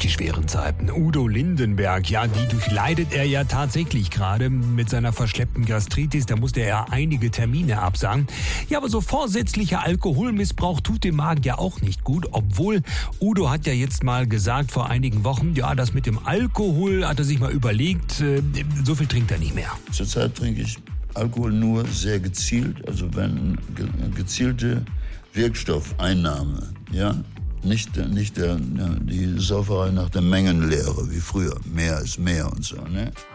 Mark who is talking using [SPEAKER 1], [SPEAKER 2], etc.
[SPEAKER 1] die schweren Zeiten. Udo Lindenberg, ja, die durchleidet er ja tatsächlich gerade mit seiner verschleppten Gastritis. Da musste er ja einige Termine absagen. Ja, aber so vorsätzlicher Alkoholmissbrauch tut dem Magen ja auch nicht gut. Obwohl, Udo hat ja jetzt mal gesagt vor einigen Wochen, ja, das mit dem Alkohol hat er sich mal überlegt, so viel trinkt er nicht mehr.
[SPEAKER 2] Zurzeit trinke ich Alkohol nur sehr gezielt, also wenn gezielte Wirkstoffeinnahme, ja, nicht die Sauferei nach der Mengenlehre wie früher, mehr ist mehr und so, ne?